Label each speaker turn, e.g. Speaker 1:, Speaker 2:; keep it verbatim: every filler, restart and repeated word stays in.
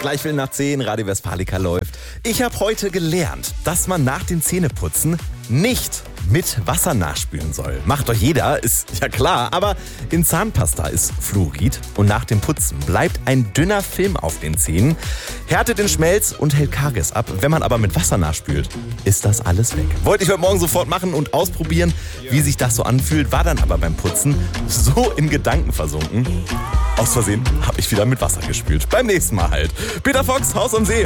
Speaker 1: gleich will nach zehn, Radio Westfalica läuft. Ich habe heute gelernt, dass man nach dem Zähneputzen nicht mit Wasser nachspülen soll. Macht doch jeder, ist ja klar. Aber in Zahnpasta ist Fluorid und nach dem Putzen bleibt ein dünner Film auf den Zähnen, härtet den Schmelz und hält Karies ab. Wenn man aber mit Wasser nachspült, ist das alles weg. Wollte ich heute Morgen sofort machen und ausprobieren, wie sich das so anfühlt, war dann aber beim Putzen so in Gedanken versunken. Aus Versehen habe ich wieder mit Wasser gespült. Beim nächsten Mal halt. Peter Fox, Haus am See.